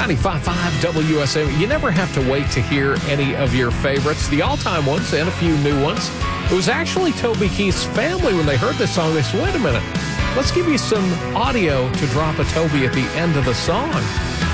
95.5 WSM. You never have to wait to hear any of your favorites, the all-time ones and a few new ones. It was actually Toby Keith's family when they heard this song. They said, wait a minute, let's give you some audio to drop a Toby at the end of the song.